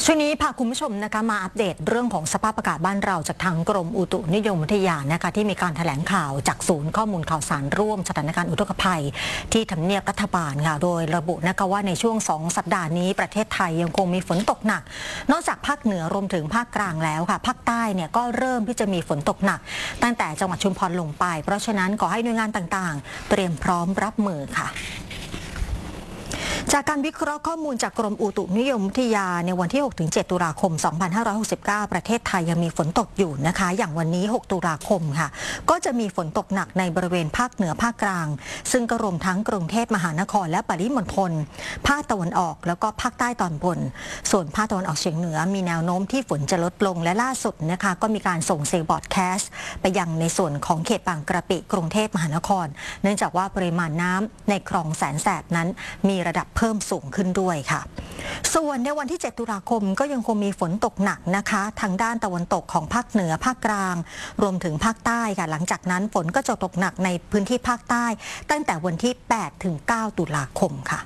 ช่วงนี้พาคุณผู้ชมนะคะมาอัปเดตเรื่องของสภาพอากาศบ้านเราจากทางกรมอุตุนิยมวิทยานะคะที่มีการแถลงข่าวจากศูนย์ข้อมูลข่าวสารร่วมสถานการณ์อุทกภัยที่ทำเนียบรัฐบาลค่ะโดยระบุนะคะว่าในช่วง2 สัปดาห์นี้ประเทศไทยยังคงมีฝนตกหนักนอกจากภาคเหนือรวมถึงภาคกลางแล้วค่ะภาคใต้เนี่ยก็เริ่มที่จะมีฝนตกหนักตั้งแต่จังหวัดชุมพรลงไปเพราะฉะนั้นขอให้หน่วยงานต่างๆเตรียมพร้อมรับมือค่ะจากการวิเคราะห์ข้อมูลจากกรมอุตุนิยมวิทยาในวันที่ 6-7 ตุลาคม 2569 ประเทศไทยยังมีฝนตกอยู่นะคะอย่างวันนี้ 6 ตุลาคมค่ะก็จะมีฝนตกหนักในบริเวณภาคเหนือภาคกลางซึ่งก็รวมทั้งกรุงเทพมหานครและปริมณฑลภาคตะวันออกแล้วก็ภาคใต้ตอนบนส่วนภาคตะวันออกเฉียงเหนือมีแนวโน้มที่ฝนจะลดลงและล่าสุดนะคะก็มีการส่งเซลล์บอร์ดแคสต์ไปยังในส่วนของเขตบางกระปิกรุงเทพมหานครเนื่องจากว่าปริมาณน้ำในคลองแสนแสบนั้นมีระดับเพิ่มสูงขึ้นด้วยค่ะส่วนในวันที่ 7 ตุลาคมก็ยังคงมีฝนตกหนักนะคะทางด้านตะวันตกของภาคเหนือภาคกลางรวมถึงภาคใต้ค่ะหลังจากนั้นฝนก็จะตกหนักในพื้นที่ภาคใต้ตั้งแต่วันที่ 8-9 ตุลาคมค่ะ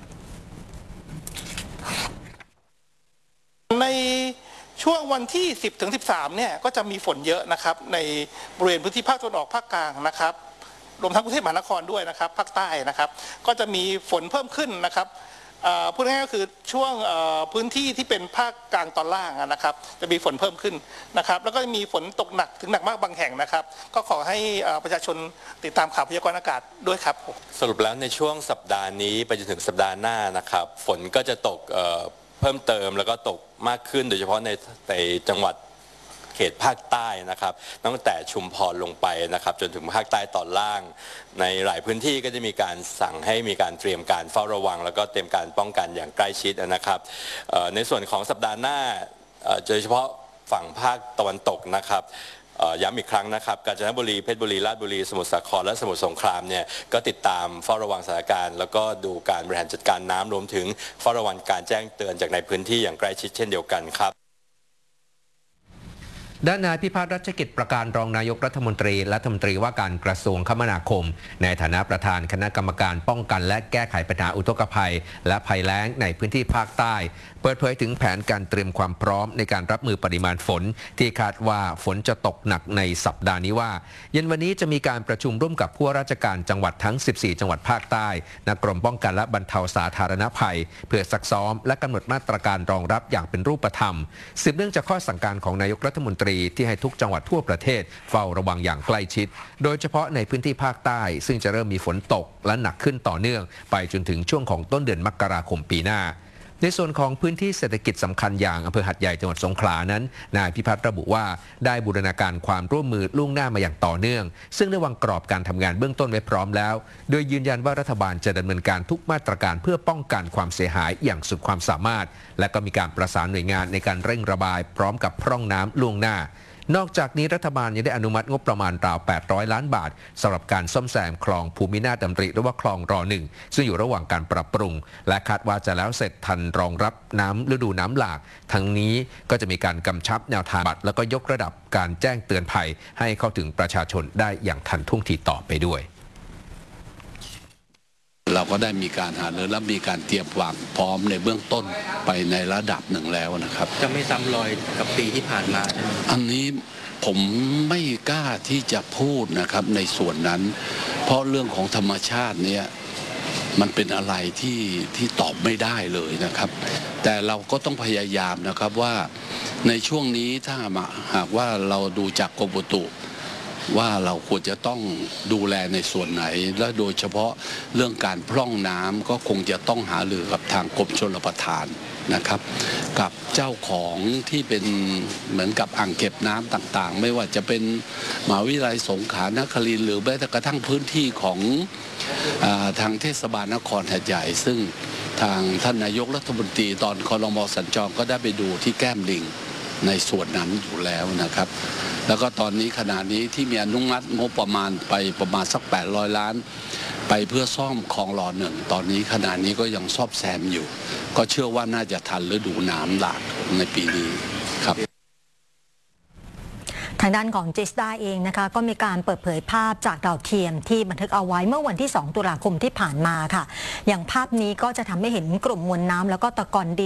ในช่วงวันที่ 10-13 เนี่ยก็จะมีฝนเยอะนะครับในบริเวณพื้นที่ภาคตะวันออกภาคกลางนะครับรวมทั้งกรุงเทพมหานครด้วยนะครับภาคใต้นะครับก็จะมีฝนเพิ่มขึ้นนะครับพูดง่ายๆก็คือช่วงพื้นที่ที่เป็นภาคกลางตอนล่างนะครับจะมีฝนเพิ่มขึ้นนะครับแล้วก็มีฝนตกหนักถึงหนักมากบางแห่งนะครับก็ขอให้ประชาชนติดตามข่าวพยากรณ์อากาศด้วยครับสรุปแล้วในช่วงสัปดาห์นี้ไปจนถึงสัปดาห์หน้านะครับฝนก็จะตกเพิ่มเติมแล้วก็ตกมากขึ้นโดยเฉพาะในจังหวัดเขตภาคใต้นะครับตั้งแต่ชุมพรลงไปนะครับจนถึงภาคใต้ตอนล่างในหลายพื้นที่ก็จะมีการสั่งให้มีการเตรียมการเฝ้าระวังแล้วก็เตรียมการป้องกันอย่างใกล้ชิดนะครับในส่วนของสัปดาห์หน้าโดยเฉพาะฝั่งภาคตะวันตกนะครับย้ำอีกครั้งนะครับกาญจนบุรีเพชรบุรีราชบุรีสมุทรสาครและสมุทรสงครามเนี่ยก็ติดตามเฝ้าระวังสถานการณ์แล้วก็ดูการบริหารจัดการน้ำรวมถึงเฝ้าระวังการแจ้งเตือนจากในพื้นที่อย่างใกล้ชิดเช่นเดียวกันครับด้านนายพิพัฒน์รัชกิจประการรองนายกรัฐมนตรีว่าการกระทรวงคมนาคมในฐานะประธานคณะกรรมการป้องกันและแก้ไขปัญหาอุทกภัยและภัยแล้งในพื้นที่ภาคใต้เปิดเผยถึงแผนการเตรียมความพร้อมในการรับมือปริมาณฝนที่คาดว่าฝนจะตกหนักในสัปดาห์นี้ว่าเย็นวันนี้จะมีการประชุมร่วมกับผู้ว่าราชการจังหวัดทั้ง 14 จังหวัดภาคใต้ณกรมป้องกันและบรรเทาสาธารณภัยเพื่อซักซ้อมและกำหนดมาตรการรองรับอย่างเป็นรูปธรรมสืบเนื่องจากข้อสั่งการของนายกรัฐมนตรีที่ให้ทุกจังหวัดทั่วประเทศเฝ้าระวังอย่างใกล้ชิดโดยเฉพาะในพื้นที่ภาคใต้ซึ่งจะเริ่มมีฝนตกและหนักขึ้นต่อเนื่องไปจนถึงช่วงของต้นเดือนมกราคมปีหน้าในส่วนของพื้นที่เศรษฐกิจสำคัญอย่างอำเภอหัดใหญ่จังหวัดสงขลานั้นนายพิพัฒน์ระบุว่าได้บูรณาการความร่วมมือล่วงหน้ามาอย่างต่อเนื่องซึ่งได้วางกรอบการทำงานเบื้องต้นไว้พร้อมแล้วโดยยืนยันว่ารัฐบาลจะดำเนินการทุกมาตรการเพื่อป้องกันความเสียหายอย่างสุดความสามารถและก็มีการประสานหน่วยงานในการเร่งระบายพร้อมกับพร่องน้ำล่วงหน้านอกจากนี้รัฐบาลยังได้อนุมัติงบประมาณราว800 ล้านบาทสำหรับการซ่อมแซมคลองภูมินาถดำริหรือว่าคลองร.1 ซึ่งอยู่ระหว่างการปรับปรุงและคาดว่าจะแล้วเสร็จทันรองรับน้ำฤดูน้ำหลากทั้งนี้ก็จะมีการกำชับแนวทางแล้วก็ยกระดับการแจ้งเตือนภัยให้เข้าถึงประชาชนได้อย่างทันท่วงทีต่อไปด้วยเราก็ได้มีการหารือและมีการเตรียมความพร้อมในเบื้องต้นไปในระดับหนึ่งแล้วนะครับจะไม่ซ้ำรอยกับปีที่ผ่านมาใช่ไหมอันนี้ผมไม่กล้าที่จะพูดนะครับในส่วนนั้นเพราะเรื่องของธรรมชาติเนี่ยมันเป็นอะไรที่ตอบไม่ได้เลยนะครับแต่เราก็ต้องพยายามนะครับว่าในช่วงนี้ถ้าหากว่าเราดูจากกรมอุตุว่าเราควรจะต้องดูแลในส่วนไหนและโดยเฉพาะเรื่องการพร่องน้ำก็คงจะต้องหารือกับทางกรมชลประทานนะครับกับเจ้าของที่เป็นเหมือนกับอ่างเก็บน้ำต่างๆไม่ว่าจะเป็นมหาวิทยาลัยสงขลานครินทร์หรือแม้แต่กระทั่งพื้นที่ของทางเทศบาลนครหาดใหญ่ซึ่งทางท่านนายกรัฐมนตรีตอนครม.สัญจรก็ได้ไปดูที่แก้มลิงในส่วนนั้นอยู่แล้วนะครับแล้วก็ตอนนี้ขณะนี้ที่มีอนุมัติงบประมาณไปประมาณสัก800 ล้านไปเพื่อซ่อมคลองร.1ตอนนี้ขณะนี้ก็ยังซ่อมแซมอยู่ก็เชื่อว่าน่าจะทันฤดูน้ำหลากในปีนี้ครับทางด้านของจิสดาเองนะคะก็มีการเปิดเผยภาพจากดาวเทียมที่บันทึกเอาไว้เมื่อวันที่ 2 ตุลาคมที่ผ่านมาค่ะอย่างภาพนี้ก็จะทำให้เห็นกลุ่มมวลน้ำแล้วก็ตะกอนดิน